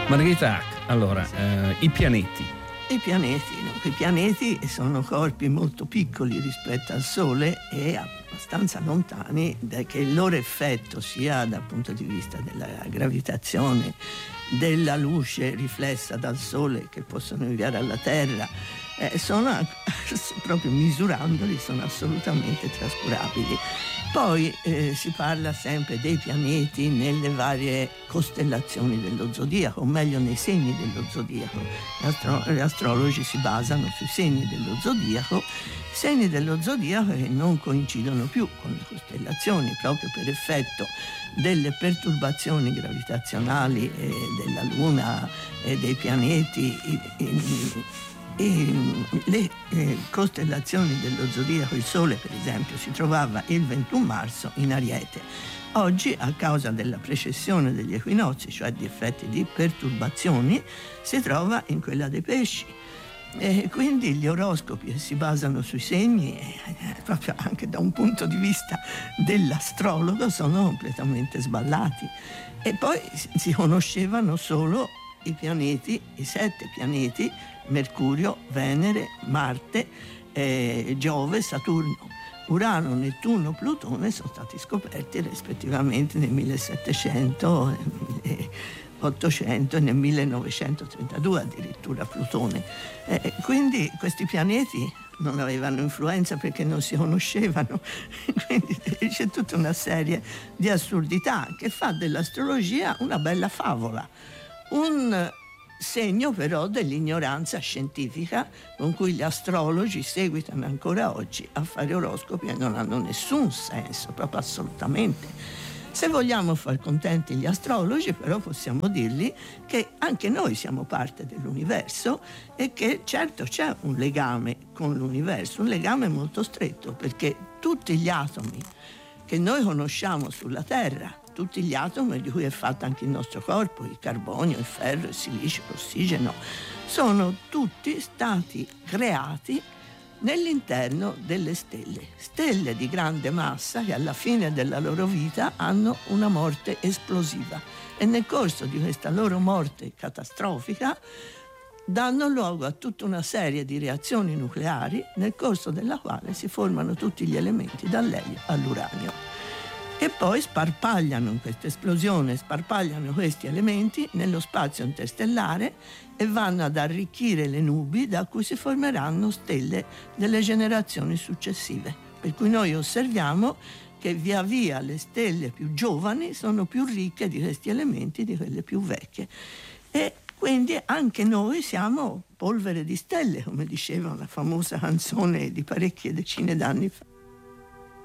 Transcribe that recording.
Margherita Hack, allora, i pianeti. I pianeti sono corpi molto piccoli rispetto al Sole e abbastanza lontani, che il loro effetto, sia dal punto di vista della gravitazione, della luce riflessa dal Sole che possono inviare alla Terra, sono proprio misurandoli, sono assolutamente trascurabili. Poi si parla sempre dei pianeti nelle varie costellazioni dello zodiaco, o meglio nei segni dello zodiaco. Gli astrologi si basano sui segni dello zodiaco che non coincidono più con le costellazioni, proprio per effetto delle perturbazioni gravitazionali della Luna e dei pianeti. Le costellazioni dello zodiaco, il Sole per esempio si trovava il 21 marzo in Ariete. Oggi, a causa della precessione degli equinozi, cioè di effetti di perturbazioni, si trova in quella dei Pesci. E quindi gli oroscopi si basano sui segni, proprio anche da un punto di vista dell'astrologo, sono completamente sballati. E poi si conoscevano solo i pianeti, i 7 pianeti: Mercurio, Venere, Marte, Giove, Saturno. Urano, Nettuno, Plutone sono stati scoperti rispettivamente nel 1700, nel 1800 e nel 1932 addirittura Plutone. Quindi questi pianeti non avevano influenza perché non si conoscevano, quindi c'è tutta una serie di assurdità che fa dell'astrologia una bella favola, un segno però dell'ignoranza scientifica con cui gli astrologi seguitano ancora oggi a fare oroscopi e non hanno nessun senso, proprio assolutamente. Se vogliamo far contenti gli astrologi, però possiamo dirgli che anche noi siamo parte dell'universo e che certo c'è un legame con l'universo, un legame molto stretto, perché tutti gli atomi che noi conosciamo sulla Terra, tutti gli atomi di cui è fatto anche il nostro corpo, il carbonio, il ferro, il silicio, l'ossigeno, sono tutti stati creati nell'interno delle stelle di grande massa che alla fine della loro vita hanno una morte esplosiva e nel corso di questa loro morte catastrofica danno luogo a tutta una serie di reazioni nucleari nel corso della quale si formano tutti gli elementi dall'elio all'uranio. E poi in questa esplosione sparpagliano questi elementi nello spazio interstellare e vanno ad arricchire le nubi da cui si formeranno stelle delle generazioni successive. Per cui noi osserviamo che via via le stelle più giovani sono più ricche di questi elementi di quelle più vecchie. E quindi anche noi siamo polvere di stelle, come diceva una famosa canzone di parecchie decine d'anni fa.